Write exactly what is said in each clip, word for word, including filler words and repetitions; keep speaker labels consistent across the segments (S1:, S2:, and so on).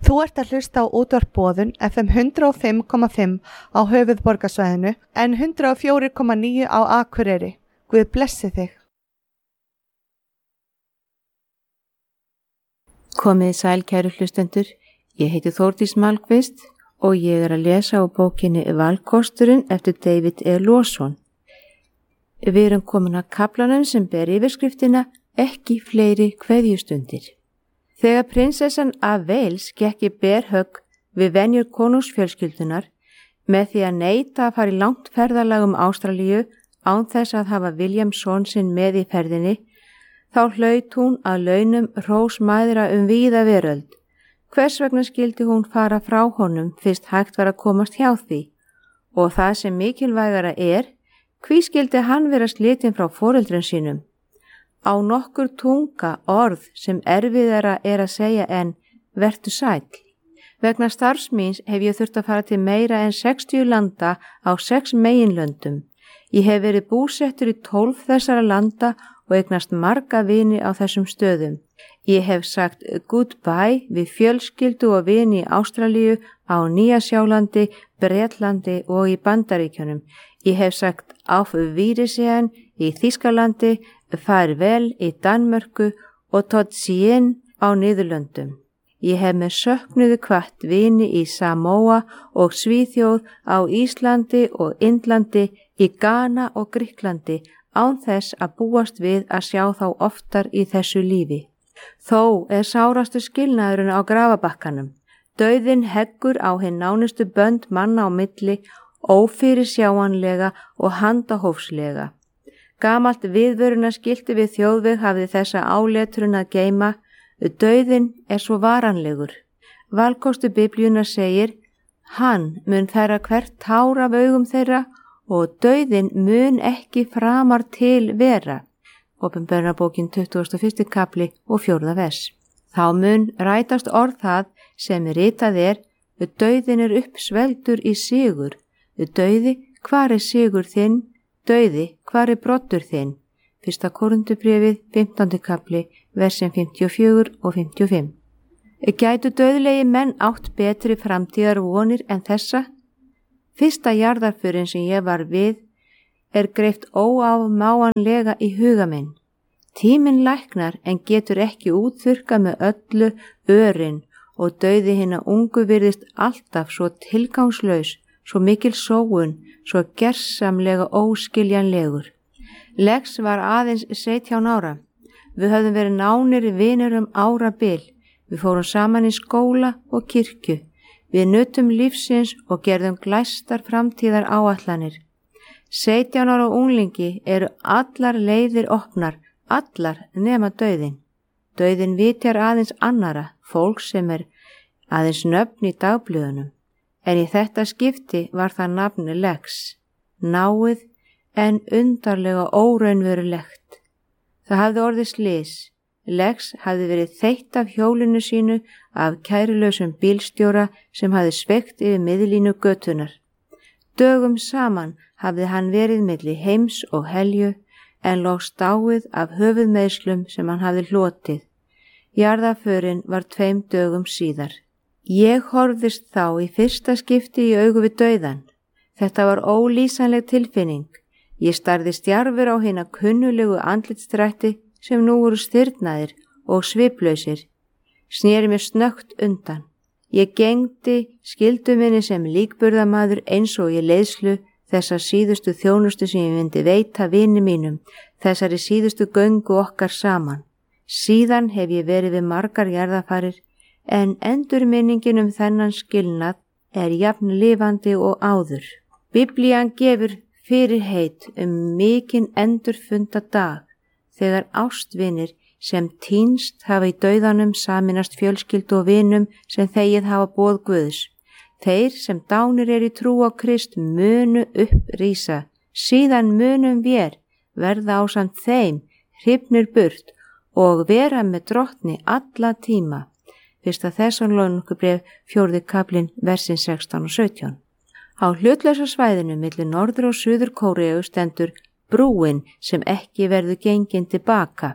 S1: Þú ert að hlusta á útvarp Boðun F M hundrað og fimm komma fimm á höfuðborgarsvæðinu en hundrað og fjögur komma níu á Akureyri. Guð blessi þig.
S2: Komið sæl kæru hlustendur, ég heiti Þórdís Malmqvist og ég er að lesa á bókinni Valkosturinn eftir David E. Lawson. Við erum komin að kaflanum sem ber yfirskriftina Ekki fleiri kveðjustundir. Þegar prinsessan af Wales gekk í berhögg við venjur konungsfjölskyldunar með því að neita að fara í langt ferðalag um Ástralíu án þess að hafa William son sinn með í ferðinni, þá hlaut hún að launum hrós mæðra um víða veröld. Hvers vegna skildi hún fara frá honum fyrst hægt var að komast hjá því? Og það sem mikilvægara er, hví skildi hann vera slitinn frá foreldrum sínum? Á nokkur tunga orð sem erfiðara er að segja en vertu sæll. Vegna starfs míns hef ég þurft að fara til meira en sextíu landa á sex meginlöndum. Ég hef verið búsettur í tólf þessara landa og eignast marga vini á þessum stöðum. Ég hef sagt goodbye við fjölskyldu og vini í Ástralíu, á Nýja-Sjálandi, Bretlandi og í Bandaríkjunum. Ég hef sagt auf Wiedersehen í Þýskalandi, farvel í Danmörku og tot sien á Niðurlöndum. Ég hef með söknuðu hvatt vini í Samoa og Svíþjóð, á Íslandi og Indlandi, í Ghana og Grikklandi án þess að búast við að sjá þá oftar í þessu lífi. Þó er sárastu skilnaðurinn á grafabakkanum. Dauðinn heggur á hinn nánustu bönd manna á milli, ófyrirsjáanlega og handahófslega. Gamalt viðvörunarskilti við þjóðveg hafði þessa áletrun að geyma, dauðinn er svo varanlegur. Valkostur Biblíunnar segir, hann mun þerra hvert tár af augum þeirra og dauðinn mun ekki framar til vera. Opinberunarbókin tuttugasta og fyrsti kapli og fjórða vers. Þá mun rætast orð það sem ritað er, dauðinn er uppsvelgdur í sigur. Dauði, hvar er sigur þinn? Dauði, hvar er broddur þinn? Fyrsta Korinthubréfið, fimmtándi kapli, versin fimmtíu og fjögur og fimmtíu og fimm. Gætu dauðlegi menn átt betri framtíðar vonir en þessa? Fyrsta jarðarförin sem ég var við er greift óafmáanlega í huga minn. Tíminn læknar en getur ekki útþurka með öllu örin og dauði hinna ungu virðist alltaf svo tilgangslaus, svo mikil sóun, svo gersamlega óskiljanlegur. Lex var aðeins sautján ára. Við höfðum verið nánir vinir um árabil. Við fórum saman í skóla og kirkju. Við nutum lífsins og gerðum glæstar framtíðar áætlanir. sautján ára unglingi eru allar leiðir opnar, allar nema dauðinn. Dauðinn vitjar aðeins annara, fólk sem er aðeins nöfn í dagblöðunum. En í þetta skipti var það nafni Lex, náið en undarlega óraunverulegt. Það hafði orðið slys. Lex hafði verið þeytt af hjólinu sínu af kærulausum bílstjóra sem hafði sveikt yfir miðlínu götunar. Dögum saman hafði hann verið milli heims og helju en loks dáið af höfuðmeiðslum sem hann hafði hlotið. Jarðarförin var tveim dögum síðar. Ég horfðist þá í fyrsta skipti í augu við dauðan. Þetta var ólýsanleg tilfinning. Ég starði stjarfur á hina kunnulegu andlitsdrætti sem nú voru stirðnaðir og sviplausir. Sneri mér snöggt undan. Ég gengdi skyldu minni sem líkburðamaður eins og í leiðslu þessa síðustu þjónustu sem ég myndi veita vini mínum, þessari síðustu göngu okkar saman. Síðan hef ég verið við margar jarðarfarir en endurminningin um þennan skilnað er jafn lifandi og áður. Biblían gefur fyrirheit um mikinn endurfunda dag, þegar ástvinir sem týnst hafa í dauðanum saminast fjölskyldu og vinum sem þegið hafa boð Guðs. Þeir sem dánir er í trú á Krist munu upprísa, síðan munum vér verða ásamt þeim hrifnir burt og vera með drottni alla tíma. Fyrsta Þessalóníkubréf, fjórði kaplinn, versin sextán og sautján. Á hlutlausa svæðinu milli Norður- og Suður-Kóreu stendur brúin sem ekki verður gengin tilbaka.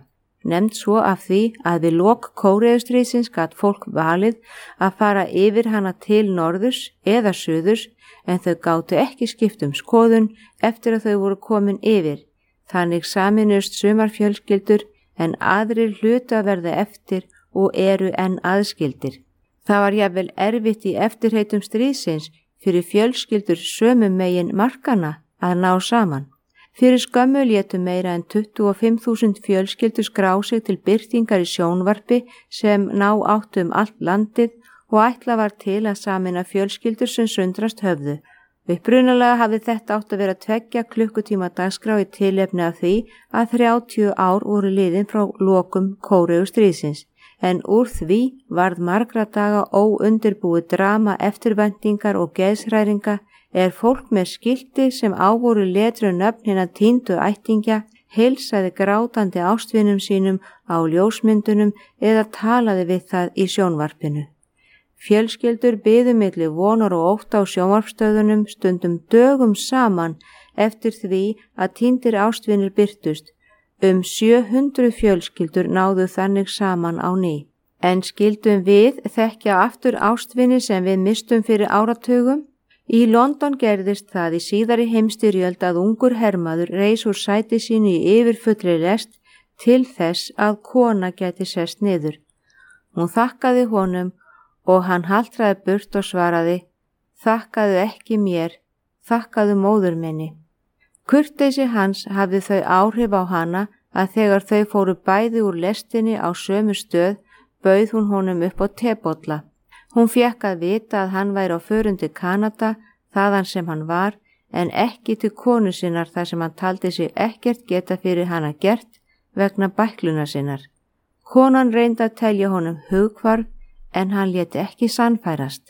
S2: nefnd svo af því að við lok Kóreustríðsins gat fólk valið að fara yfir hana til norðurs eða suðurs en þau gátu ekki skipt um skoðun eftir að þau voru komin yfir. Þannig saminust sumar fjölskyldur en aðrir hlutu að verða eftir og eru enn aðskildir. Það var jafnvel erfitt í eftirheitum stríðsins fyrir fjölskyldur sömu megin markana að ná saman. Fyrir skömmu létu meira en tuttugu og fimm þúsund fjölskyldur skrá sig til birtingar í sjónvarpi sem ná áttu um allt landið og ætla var til að samina fjölskyldur sem sundrast höfðu. Upprunalega hafði þetta átt að vera tveggja klukkutíma dagskrá í tilefni af því að þrjátíu ár voru liðin frá lokum Kóreustríðsins. En úr því varð margra daga óundirbúið drama eftirvæntingar og geðshræringa er fólk með skilti sem ávoru letru nöfn hinna týndu ættingja heilsaði grátandi ástvinum sínum á ljósmyndunum eða talaði við það í sjónvarpinu. Fjölskyldur biðu milli vonar og ótta á sjónvarpstöðunum stundum dögum saman eftir því að týndir ástvinir birtust. Um sjö hundruð fjölskyldur náðu þannig saman á ný. En skildum við þekkja aftur ástvini sem við mistum fyrir áratugum? Í London gerðist það í síðari heimsstyrjöld að ungur hermaður reis úr sæti sínu í yfirfullri lest til þess að kona gæti sest niður. Hún þakkaði honum og hann haltraði burt og svaraði: "Þakkaðu ekki mér, þakkaðu móður minni." Kurteisi hans hafði þau áhrif á hana að þegar þau fóru bæði úr lestinni á sömu stöð, bauð hún honum upp á tebolla. Hún fékk að vita að hann væri á förum til Kanada, þaðan sem hann var, en ekki til konu sinnar þar sem hann taldi sig ekkert geta fyrir hana gert vegna bækluna sinnar. Konan reyndi að telja honum hughvarf, en hann léti ekki sannfærast.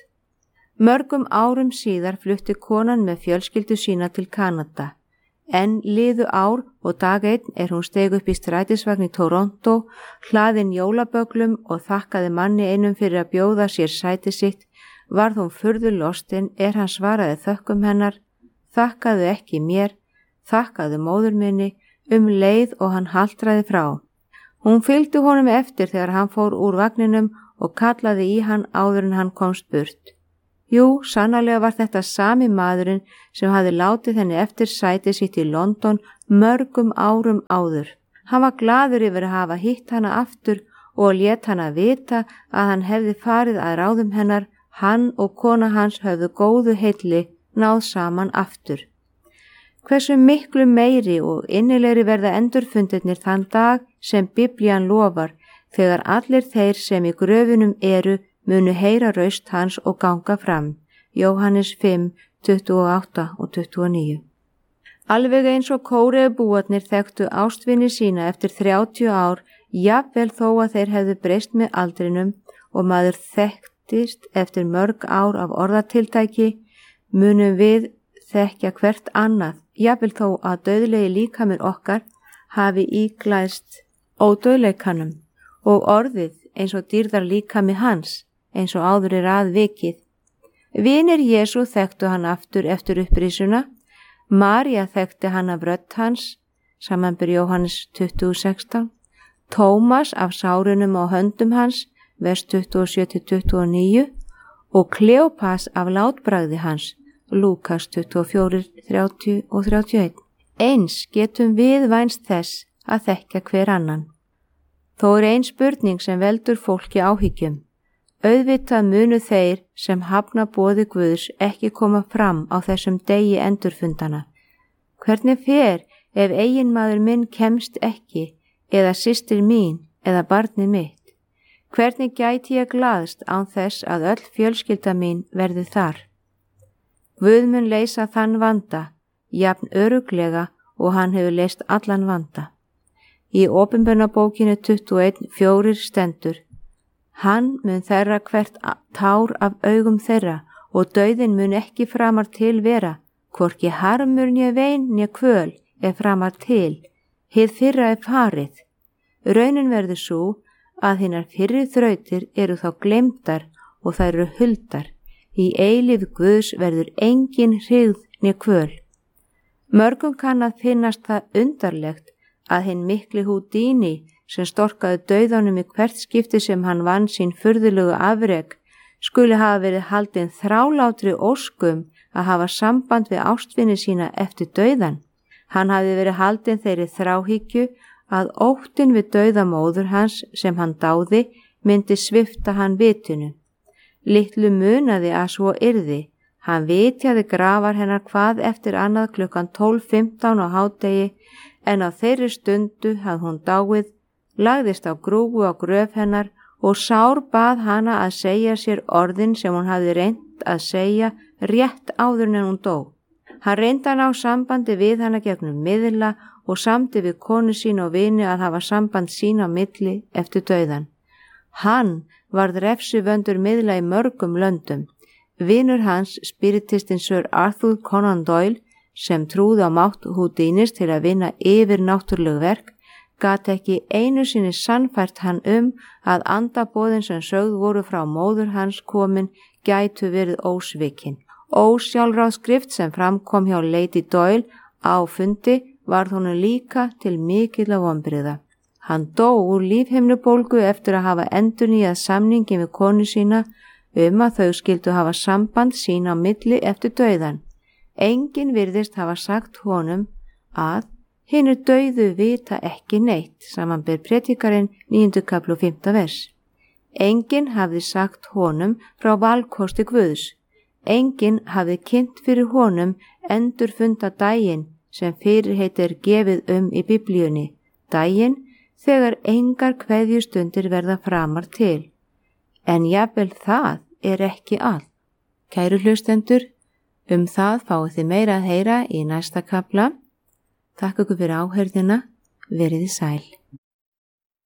S2: Mörgum árum síðar flutti konan með fjölskyldu sína til Kanada. En liðu ár og dag einn er hún steig upp í strætisvagn í Toronto, hlaðin jólaböglum og þakkaði manni einum fyrir að bjóða sér sæti sitt, varð hún furðu lostin er hann svaraði þökkum hennar: "Þakkaðu ekki mér, þakkaðu móður minni", um leið og hann haltraði frá. Hún fylgdi honum eftir þegar hann fór úr vagninum og kallaði í hann áður en hann komst burt. Jú, sannarlega var þetta sami maðurinn sem hafði látið henni eftir sæti sitt í London mörgum árum áður. Hann var glaður yfir að hafa hitt hana aftur og lét hana vita að hann hefði farið að ráðum hennar, hann og kona hans höfðu góðu heilli náð saman aftur. Hversu miklu meiri og innilegri verða endurfundirnir þann dag sem Biblían lofar, þegar allir þeir sem í gröfunum eru munu heyra raust hans og ganga fram. Jóhannes fimm, tuttugu og átta og tuttugu og níu. Alveg eins og Kóreubúarnir þekktu ástvini sína eftir þrjátíu ár, jafnvel þó að þeir hefðu breyst með aldrinum og maður þekktist eftir mörg ár af orðatiltæki, munum við þekkja hvert annað, jafnvel þó að dauðlegi líkamur okkar hafi íglæst ódauðleikanum og orðið eins og dýrðar líkami hans, eins og áður er aðvikið. Vinir Jesú þekktu hann aftur eftir upprisuna, María þekkti hann af rödd hans, samanber Jóhannes tuttugu sextán, Tómas af sárunum á höndum hans, vers tuttugu og sjö til tuttugu og níu, og Kleopas af látbragði hans, Lúkas tuttugu og fjögur, þrjátíu og þrjátíu og eitt. Eins getum við vænst þess að þekkja hver annan. Þó er ein spurning sem veldur fólki áhyggjum. Auðvitað munu þeir sem hafna boði Guðs ekki koma fram á þessum degi endurfundana. Hvernig fer ef eiginmaður minn kemst ekki, eða systir mín, eða barnið mitt? Hvernig gæti ég glaðst án þess að öll fjölskylda mín verði þar? Guð mun leysa þann vanda, jafn öruglega og hann hefur leyst allan vanda. Í Opinberunarbókinni tuttugu og einn fjórir stendur: Hann mun þerra hvert tár af augum þeirra og dauðinn mun ekki framar til vera, hvorki harmur né vein né kvöl er framar til, hið fyrra er farið. Raunin verður svo að hinnar fyrri þrautir eru þá gleymdar og þær eru huldar. Í eilíf Guðs verður engin hryggð né kvöl. Mörgum kann að finnast það undarlegt að hinn mikli Húdíni sem storkaði dauðanum í hvert skipti sem hann vann sín furðulegu afrek, skuli hafa verið haldin þrálátri óskum að hafa samband við ástvinni sína eftir dauðan. Hann hafði verið haldin þeirri þráhyggju að óttin við dauða móður hans sem hann dáði myndi svipta hann vitinu. Litlu munaði að svo yrði. Hann vitjaði grafar hennar hvað eftir annað klukkan tólf fimmtán á hádegi, en á þeirri stundu hafði hún dáið, lagðist á grúfu á gröf hennar og sár bað hana að segja sér orðin sem hún hafði reynt að segja rétt áður en hún dó. Hann reyndi að ná sambandi við hana gegnum miðla og samdi við konu sín og vini að hafa samband sín á milli eftir dauðan. Hann varð refsivöndur miðla í mörgum löndum. Vinur hans, spiritistinn Sir Arthur Conan Doyle, sem trúði á mátt Houdinis til að vinna yfir náttúrleg verk, gat ekki einu sinni sannfært hann um að andabóðin sem sögð voru frá móður hans komin gætu verið ósvikin. Ósjálfráð skrift sem framkom hjá Lady Doyle á fundi varð honum líka til mikilla vonbrigða. Hann dó úr lífhimnubólgu eftir að hafa endurnýjað samningin við konu sína um að þau skildu hafa samband sín á milli eftir dauðan. Enginn virðist hafa sagt honum að hinir dauðu vita ekki neitt, samanber predikarinn níundi kafli og fimmta vers. Enginn hafði sagt honum frá valkosti Guðs. Enginn hafði kynnt fyrir honum endurfunda daginn sem fyrirheit er gefið um í biblíunni, daginn þegar engar kveðjustundir verða framar til. En jafnvel það er ekki allt. Kæru hlustendur, um það fáið þið meira að heyra í næsta kafla. Þakka ykkur fyrir áheyrnina, verið sæl.